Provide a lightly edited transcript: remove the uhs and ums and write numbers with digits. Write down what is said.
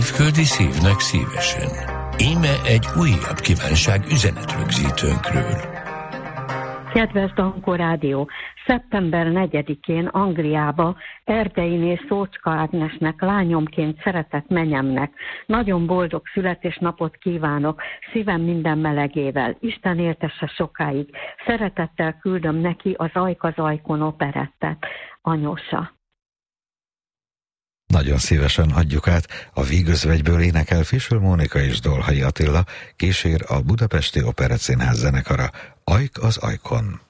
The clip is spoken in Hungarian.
Szívföldi szívnek szívesen. Íme egy újabb kívánság üzenetrögzítőnkről. Kedves Dankó Rádió! Szeptember 4-én Angliába Erdeiné Szócska Ágnesnek, lányomként szeretett menyemnek nagyon boldog születésnapot kívánok, szívem minden melegével. Isten éltesse sokáig. Szeretettel küldöm neki az Ajka Zajkon operettet. Anyósa. Nagyon szívesen adjuk át. A Vígözvegyből énekel Fischl Mónika és Dolhai Attila, kísér a Budapesti Operettszínház zenekara. Ajk az Ajkon.